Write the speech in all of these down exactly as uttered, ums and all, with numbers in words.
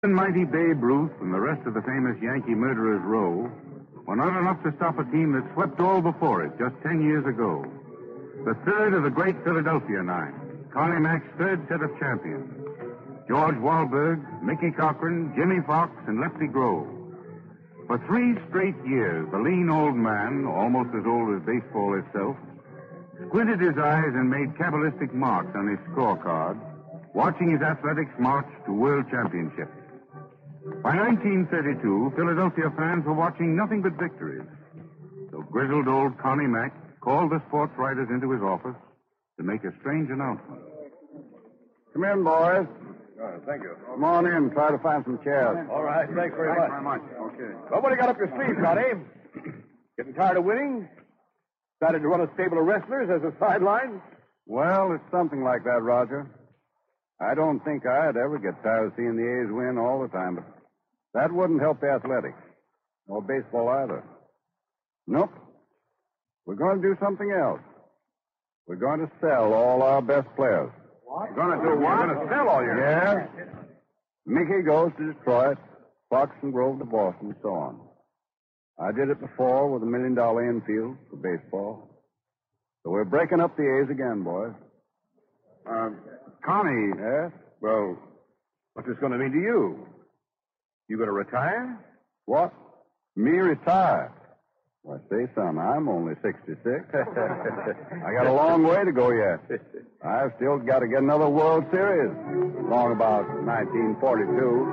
And mighty Babe Ruth and the rest of the famous Yankee murderers' row were not enough to stop a team that swept all before it just ten years ago. The third of the great Philadelphia nine, Connie Mack's third set of champions. George Wahlberg, Mickey Cochran, Jimmy Fox, and Lefty Grove. For three straight years, the lean old man, almost as old as baseball itself, squinted his eyes and made cabalistic marks on his scorecard, watching his athletics march to world championships. By nineteen thirty-two, Philadelphia fans were watching nothing but victories. So grizzled old Connie Mack called the sports writers into his office to make a strange announcement. Come in, boys. Oh, thank you. Come on in. Try to find some chairs. All right. Thanks very Thanks much. very much. Okay. Well, what do you got up your sleeve, Connie? Getting tired of winning? Decided to run a stable of wrestlers as a sideline? Well, it's something like that, Roger. I don't think I'd ever get tired of seeing the A's win all the time, but that wouldn't help the athletics, or baseball either. Nope. We're going to do something else. We're going to sell all our best players. What? You're going to do what? You're going to sell all your... Yes. Mickey goes to Detroit, Fox and Grove to Boston, and so on. I did it before with a million-dollar infield for baseball. So we're breaking up the A's again, boys. Uh, Connie. Yes? Well, what's this going to mean to you? You going to retire? What? Me retire? Why, say, son, I'm only sixty-six. I got a long way to go yet. I've still got to get another World Series. Long about nineteen forty-two.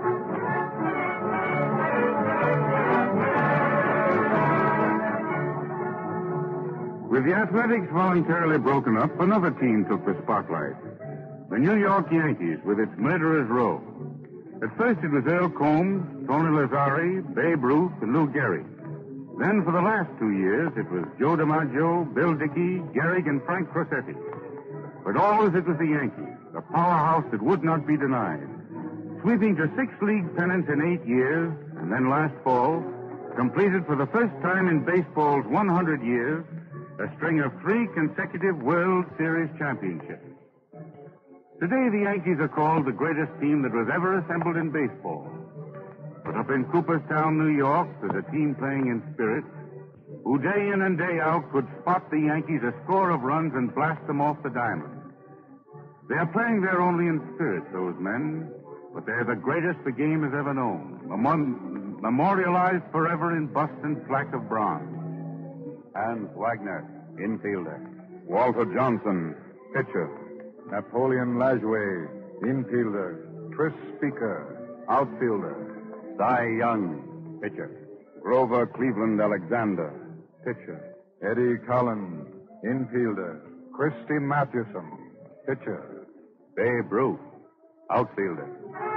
With the Athletics voluntarily broken up, another team took the spotlight. The New York Yankees with its murderers' row. At first it was Earl Combs, Tony Lazzari, Babe Ruth, and Lou Gehrig. Then for the last two years it was Joe DiMaggio, Bill Dickey, Gehrig, and Frank Crosetti. But always it was the Yankees, the powerhouse that would not be denied. Sweeping to six league pennants in eight years, and then last fall, completed for the first time in baseball's one hundred years, a string of three consecutive World Series championships. Today, the Yankees are called the greatest team that was ever assembled in baseball. But up in Cooperstown, New York, there's a team playing in spirit who day in and day out could spot the Yankees a score of runs and blast them off the diamond. They are playing there only in spirit, those men, but they're the greatest the game has ever known, Mem- memorialized forever in bust and plaque of bronze. Hans Wagner, infielder. Walter Johnson, pitcher. Napoleon Lajoie, infielder. Chris Speaker, outfielder. Cy Young, pitcher. Grover Cleveland Alexander, pitcher. Eddie Collins, infielder. Christy Mathewson, pitcher. Babe Ruth, outfielder.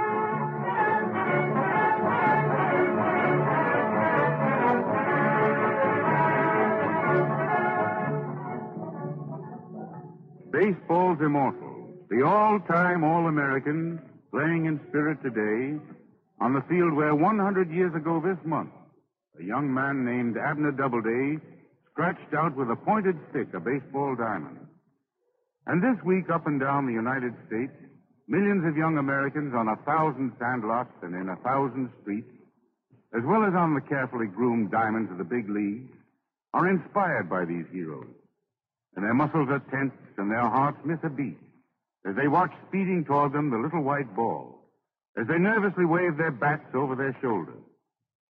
Baseball's immortal, the all-time All-American playing in spirit today on the field where one hundred years ago this month, a young man named Abner Doubleday scratched out with a pointed stick a baseball diamond. And this week, up and down the United States, millions of young Americans on a thousand sandlots and in a thousand streets, as well as on the carefully groomed diamonds of the big leagues, are inspired by these heroes. And their muscles are tense and their hearts miss a beat as they watch speeding toward them the little white ball, as they nervously wave their bats over their shoulders.